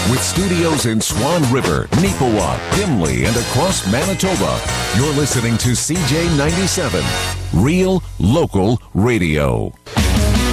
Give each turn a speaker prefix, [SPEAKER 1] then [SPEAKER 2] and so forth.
[SPEAKER 1] With studios in Swan River, Neepawa, Gimli, and across Manitoba, you're listening to CJ97. Real local radio.